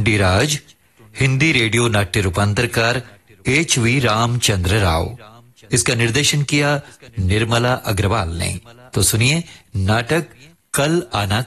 D राज, Hindi radio नाट्य रूपांतरकार एच.वी. रामचंद्र राव। इसका निर्देशन किया निर्मला अग्रवाल ने। तो सुनिए नाटक कल आना